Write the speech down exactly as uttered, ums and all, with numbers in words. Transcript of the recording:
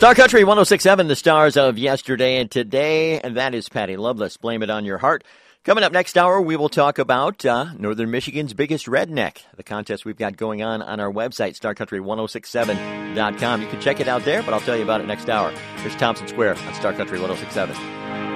Star Country one oh six point seven, the stars of yesterday and today, and that is Patty Loveless. Blame It on Your Heart. Coming up next hour, we will talk about uh, Northern Michigan's biggest redneck, the contest we've got going on on our website, star country ten sixty-seven dot com. You can check it out there, but I'll tell you about it next hour. Here's Thompson Square on Star Country one oh six point seven.